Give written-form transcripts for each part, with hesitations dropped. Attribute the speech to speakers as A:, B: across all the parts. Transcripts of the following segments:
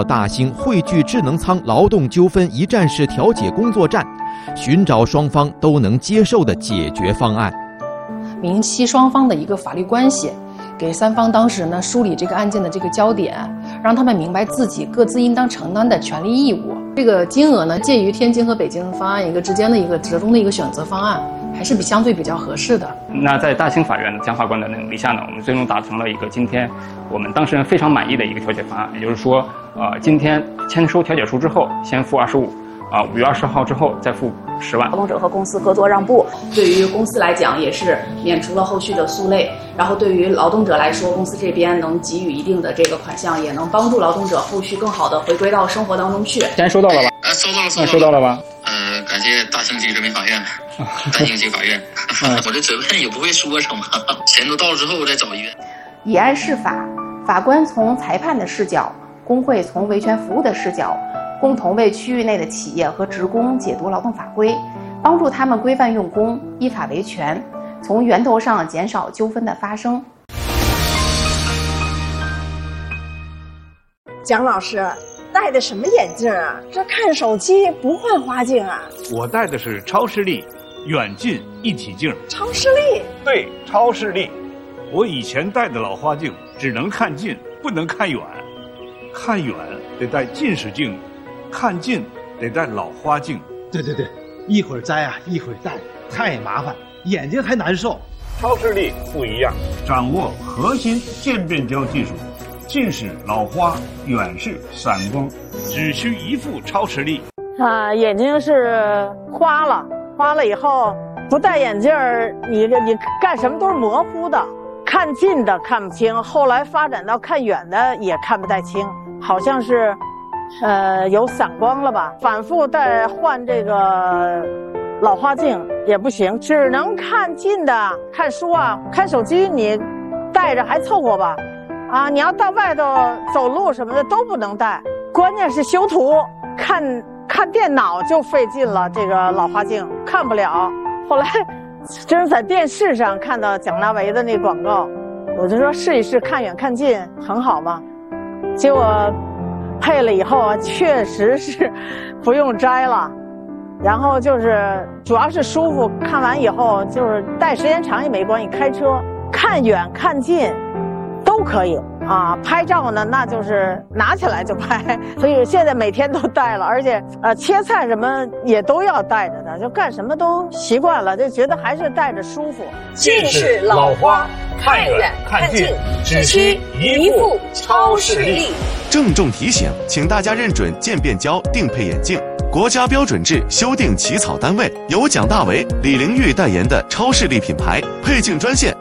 A: 大兴汇聚智能仓劳动纠纷一站式调解工作站，寻找双方都能接受的解决方案，
B: 明晰双方的一个法律关系，给三方当事人呢梳理这个案件的这个焦点，让他们明白自己各自应当承担的权利义务。这个金额呢介于天津和北京方案一个之间的一个折中的一个选择方案，还是相对比较合适的。
C: 那在大兴法院的江法官的努力下呢，我们最终达成了一个今天我们当事人非常满意的一个调解方案，也就是说，今天签收调解书之后，先付25，5月20号之后再付10万。
D: 劳动者和公司合作让步，对于公司来讲也是免除了后续的诉累，然后对于劳动者来说，公司这边能给予一定的这个款项，也能帮助劳动者后续更好的回归到生活当中去。
C: 钱收到了吧？收到了吧？
E: 感谢大兴区人民法院，大兴区法院。我这嘴问也不会说成嘛，钱都到了之后我再找医院。
F: 以案释法，法官从裁判的视角，工会从维权服务的视角，共同为区域内的企业和职工解读劳动法规，帮助他们规范用工，依法维权，从源头上减少纠纷的发生。
G: 蒋老师戴的什么眼镜啊？这看手机不换花镜啊？
H: 我戴的是超视力远近一体镜。
G: 超视力？
H: 对，超视力。我以前戴的老花镜只能看近，不能看远。看远得戴近视镜，看近得戴老花镜。
I: 对，一会儿摘啊，一会儿戴，太麻烦，眼睛还难受。
H: 超视力不一样，掌握核心渐变焦技术，近视、老花、远视、散光，只需一副超视力。
G: 眼睛是花了以后不戴眼镜儿，你干什么都是模糊的，看近的看不清，后来发展到看远的也看不太清，好像是有散光了吧，反复换这个老花镜也不行，只能看近的。看书啊，看手机你带着还凑合吧，你要到外头走路什么的都不能带。关键是修图，看电脑就费劲了，这个老花镜看不了。后来真是在电视上看到蒋大为的那广告，我就说试一试，看远看近很好嘛。结果配了以后啊，确实是不用摘了，然后就是主要是舒服，看完以后就是戴时间长也没关系，开车看远看近都可以拍照呢那就是拿起来就拍，所以现在每天都戴了，而且切菜什么也都要戴着的，就干什么都习惯了，就觉得还是戴着舒服。
J: 近视老花，看远看近，只需一副超视力。
K: 郑重提醒，请大家认准渐变焦定配眼镜，国家标准制修订起草单位由蒋大为、李玲玉代言的超视力品牌，配镜专线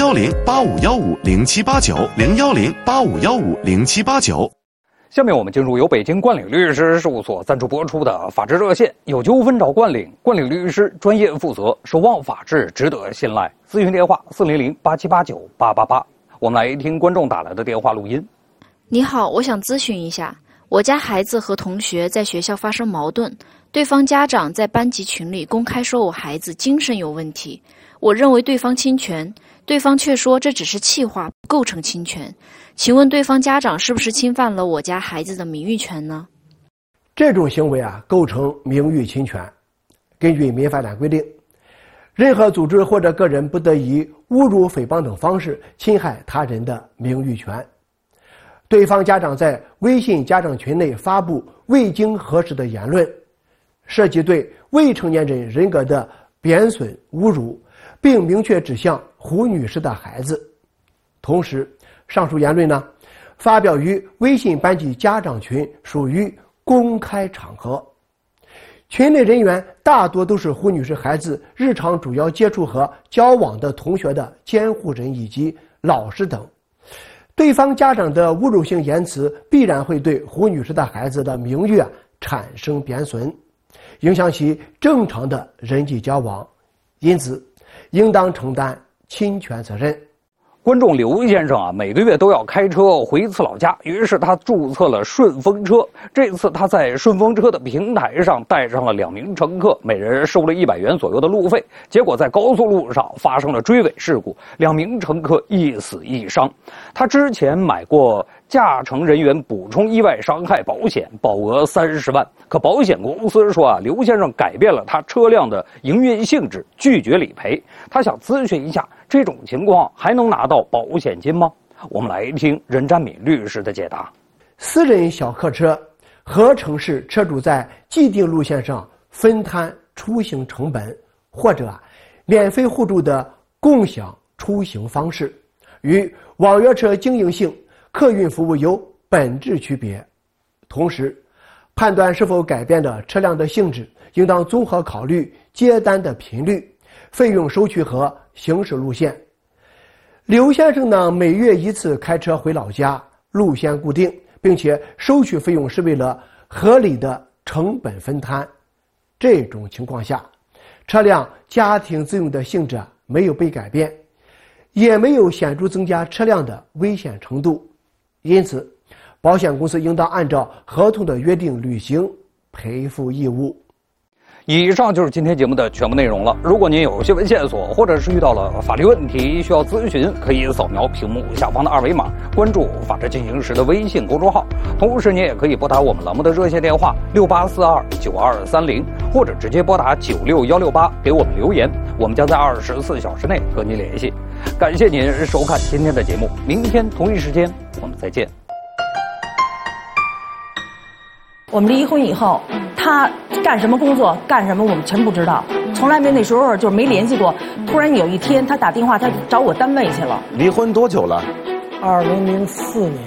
K: 010-8515-0789，010-8515-0789。
L: 下面我们进入由北京冠岭律师事务所赞助播出的法治热线，有纠纷找冠岭，冠岭律师专业负责，守望法治，值得信赖。咨询电话400-8789-888。我们来听观众打来的电话录音。
M: 你好，我想咨询一下，我家孩子和同学在学校发生矛盾，对方家长在班级群里公开说我孩子精神有问题，我认为对方侵权，对方却说这只是气话，不构成侵权。请问对方家长是不是侵犯了我家孩子的名誉权呢？
N: 这种行为构成名誉侵权。根据民法典规定，任何组织或者个人不得以侮辱、诽谤等方式侵害他人的名誉权。对方家长在微信家长群内发布未经核实的言论，涉及对未成年人人格的贬损、侮辱，并明确指向胡女士的孩子。同时，上述言论发表于微信班级家长群，属于公开场合。群内人员大多都是胡女士孩子日常主要接触和交往的同学的监护人以及老师等。对方家长的侮辱性言辞必然会对胡女士的孩子的名誉产生贬损，影响其正常的人际交往，因此应当承担侵权责任。
L: 观众刘先生每个月都要开车回一次老家，于是他注册了顺风车。这次他在顺风车的平台上带上了2名乘客，每人收了100元左右的路费。结果在高速路上发生了追尾事故，2名乘客一死一伤。他之前买过驾乘人员补充意外伤害保险，保额30万。可保险公司说刘先生改变了他车辆的营运性质，拒绝理赔。他想咨询一下，这种情况还能拿到保险金吗？我们来听任占敏律师的解答。
N: 私人小客车和城市车主在既定路线上分摊出行成本，或者免费互助的共享出行方式，与网约车经营性客运服务有本质区别。同时，判断是否改变了车辆的性质，应当综合考虑接单的频率、费用收取和行驶路线。刘先生呢，每月一次开车回老家，路线固定，并且收取费用是为了合理的成本分摊。这种情况下，车辆家庭自用的性质没有被改变，也没有显著增加车辆的危险程度，因此保险公司应当按照合同的约定履行赔付义务。
L: 以上就是今天节目的全部内容了。如果您有新闻线索，或者是遇到了法律问题需要咨询，可以扫描屏幕下方的2维码，关注法治进行时的微信公众号。同时，您也可以拨打我们栏目的热线电话68429230，或者直接拨打96168给我们留言，我们将在24小时内和您联系。感谢您收看今天的节目，明天同一时间我们再见。
O: 我们离婚以后，他干什么工作，干什么我们全不知道，从来没那时候就没联系过。突然有一天他打电话，他找我单位去了。
P: 离婚多久了
Q: ？2004年。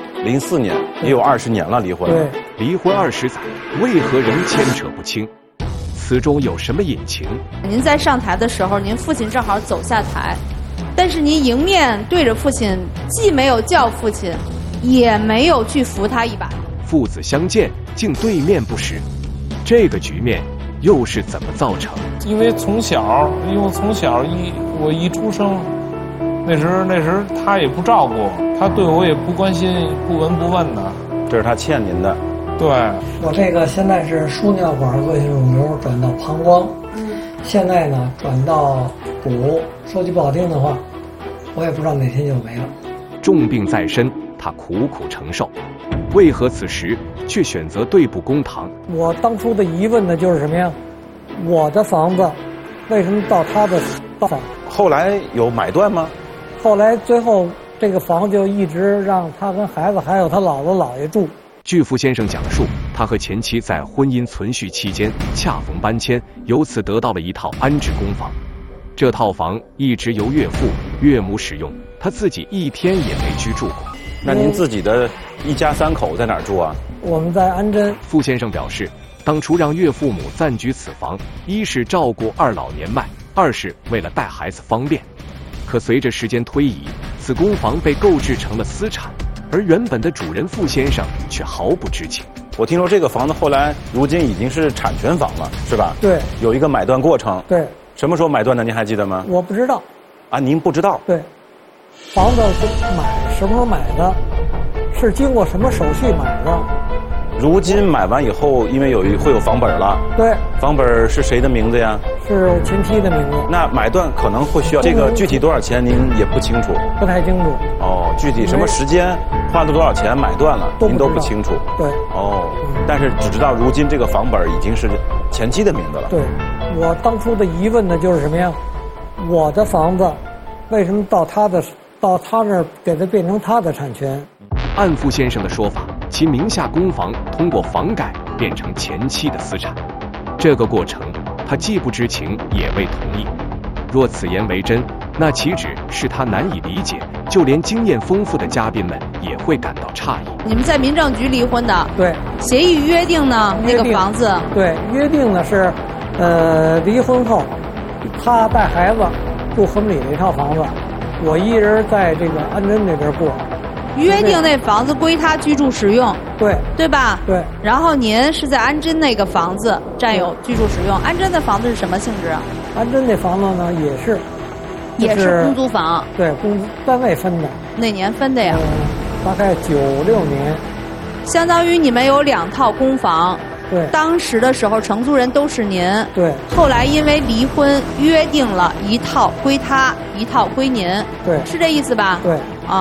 P: 04年，也有20年了，离婚。
Q: 对，
A: 离婚20载，为何仍牵扯不清？此中有什么隐情？
R: 您在上台的时候，您父亲正好走下台，但是您迎面对着父亲，既没有叫父亲，也没有去扶他一把。
A: 父子相见，竟对面不识，这个局面又是怎么造成？
Q: 因为从小我一出生，那时他也不照顾，他对我也不关心，不闻不问的。
P: 这是他欠您的。
Q: 对，
S: 我这个现在是输尿管恶性肿瘤转到膀胱，现在呢转到骨，说句不好听的话，我也不知道哪天就没了。
A: 重病在身，他苦苦承受。为何此时却选择对簿公堂？
S: 我当初的疑问呢，就是什么呀？我的房子为什么到他的房？
P: 后来有买断吗？
S: 后来最后这个房就一直让他跟孩子还有他姥姥姥爷住。
A: 据傅先生讲述，他和前妻在婚姻存续期间恰逢搬迁，由此得到了一套安置公房。这套房一直由岳父、岳母使用，他自己一天也没居住过。
P: 那您自己的一家3口在哪儿住啊？
S: 我们在安贞。
A: 傅先生表示，当初让岳父母暂居此房，一是照顾2老年迈，2是为了带孩子方便。可随着时间推移，此公房被购置成了私产，而原本的主人傅先生却毫不知情。
P: 我听说这个房子后来如今已经是产权房了，是吧？
S: 对，
P: 有一个买断过程。
S: 对，
P: 什么时候买断的？您还记得吗？
S: 我不知道。
P: 啊，您不知道？
S: 对，房子是什么时候买的？是经过什么手续买的？
P: 如今买完以后，因为会有房本了。
S: 对，
P: 房本是谁的名字呀？
S: 是前妻的名字。
P: 那买断可能会需要这个具体多少钱，您也不清楚？
S: 不太清楚。
P: 哦，具体什么时间花了多少钱买断了，您都不清楚。
S: 对。
P: 哦，但是只知道如今这个房本已经是前妻的名字了。
S: 对，我当初的疑问呢，就是什么呀？我的房子为什么到他那儿给它变成他的产权？
A: 按傅先生的说法，其名下公房通过房改变成前妻的私产，这个过程他既不知情也未同意。若此言为真，那岂止是他难以理解，就连经验丰富的嘉宾们也会感到诧异。
R: 你们在民政局离婚的？
S: 对。
R: 协议约定呢？那个房子？
S: 对，约定呢是，离婚后，他带孩子住和美里那套房子，我一人在这个安贞那边过。
R: 约定那房子归他居住使用，对吧？
S: 对。
R: 然后您是在安贞那个房子占有居住使用。安贞的房子是什么性质？
S: 安贞那房子呢，也是
R: 公租房。
S: 对，单位分的。
R: 哪年分的呀？
S: 大概96年。
R: 相当于你们有2套公房。
S: 对。
R: 当时的时候，承租人都是您。
S: 对。
R: 后来因为离婚，约定了一套归他，一套归您。
S: 对。
R: 是这意思吧？
S: 对。
R: 啊。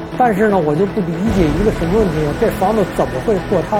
S: 但是呢，我就不理解一个什么问题，这房子怎么会过塌？